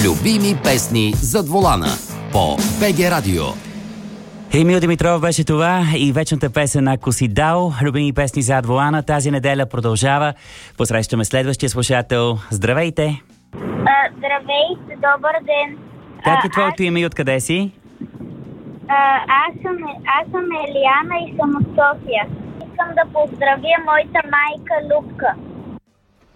Любими песни зад волана по БГ Радио. Емил Димитров беше това и вечната песен на Косидао. Любими песни зад волана. Тази неделя продължава. Посрещаме следващия слушател. Здравейте! Здравейте, добър ден. Как е твоето име и откъде си? Аз съм Елиана и съм от София. Искам да поздравя моята майка Любка.